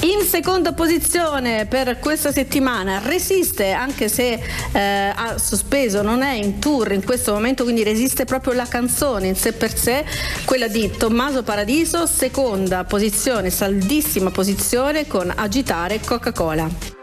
In seconda posizione per questa settimana Resiste, anche se ha sospeso, non è in tour in questo momento, quindi resiste proprio la canzone in sé per sé, quella di Tommaso Paradiso. Seconda posizione, saldissima posizione con Agitare Coca-Cola.